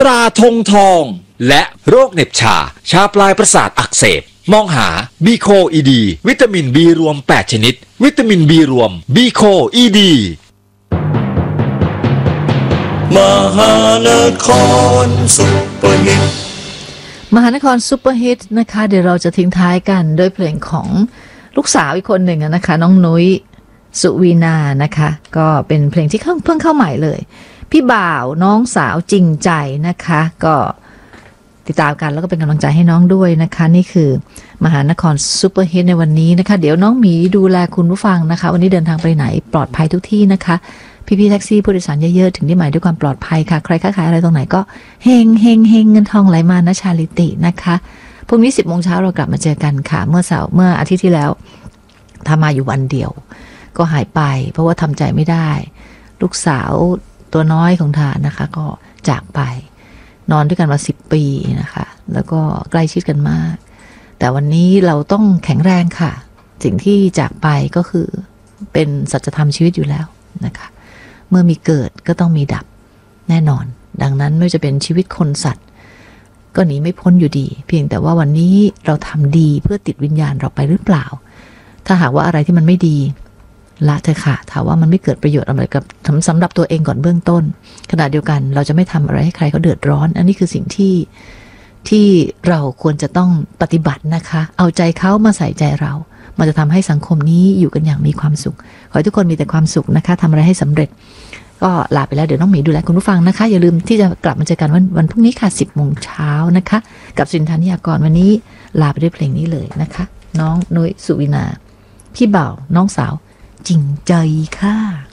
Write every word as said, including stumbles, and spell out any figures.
ตราธงทองและโรคเหน็บชาชาปลายประสาทอักเสบมองหาบีโคอีดีวิตามินบีรวมแปดชนิดวิตามินบีรวมบีโคอีดีมหานครซุปเปอร์ฮิตมหานครซุปเปอร์ฮิตนะคะเดี๋ยวเราจะทิ้งท้ายกันด้วยเพลงของลูกสาวอีกคนหนึ่งนะคะน้องนุ้ยสุวีนานะคะก็เป็นเพลงที่เพิ่งเข้าใหม่เลยพี่บ่าวน้องสาวจริงใจนะคะก็ติดตามกันแล้วก็เป็นกำลังใจให้น้องด้วยนะคะนี่คือมหานครซุปเปอร์ฮิตในวันนี้นะคะเดี๋ยวน้องหมีดูแลคุณผู้ฟังนะคะวันนี้เดินทางไปไหนปลอดภัยทุกที่นะคะพี่ๆแท็กซี่ผู้โดยสารเยอะๆถึงที่หมายด้วยความปลอดภัยค่ะใครค้าขายอะไรตรงไหนก็เฮงเฮงเฮงเงินทองไหลมานะชาลิตินะคะพรุ่งนี้สิบโมงเช้าเรากลับมาเจอกันค่ะเมื่อเสาร์เมื่ออาทิตย์ที่แล้วทำมาอยู่วันเดียวก็หายไปเพราะว่าทำใจไม่ได้ลูกสาวตัวน้อยของทานนะคะก็จากไปนอนด้วยกันมาสิบปีนะคะแล้วก็ใกล้ชิดกันมากแต่วันนี้เราต้องแข็งแรงค่ะสิ่งที่จากไปก็คือเป็นสัจธรรมชีวิตอยู่แล้วนะคะเมื่อมีเกิดก็ต้องมีดับแน่นอนดังนั้นไม่ว่าจะเป็นชีวิตคนสัตว์ก็หนีไม่พ้นอยู่ดีเพียงแต่ว่าวันนี้เราทำดีเพื่อติดวิญญาณเราไปหรือเปล่าถ้าหากว่าอะไรที่มันไม่ดีละเถอะค่ะถามว่ามันไม่เกิดประโยชน์อะไรกับสำหรับตัวเองก่อนเบื้องต้นขณะเดียวกันเราจะไม่ทำอะไรให้ใครเขาเดือดร้อนอันนี้คือสิ่งที่ที่เราควรจะต้องปฏิบัตินะคะเอาใจเขามาใส่ใจเรามันจะทำให้สังคมนี้อยู่กันอย่างมีความสุขขอให้ทุกคนมีแต่ความสุขนะคะทำอะไรให้สำเร็จก็ลาไปแล้วเดี๋ยวน้องหมีดูแลคุณผู้ฟังนะคะอย่าลืมที่จะกลับมาเจอกันวันวันพรุ่งนี้ค่ะสิบโมงเช้านะคะกับสินธานิยากรวันนี้ลาไปด้วยเพลงนี้เลยนะคะน้องนุ้ยสุวินาพี่บ่าวน้องสาวจริงใจค่ะ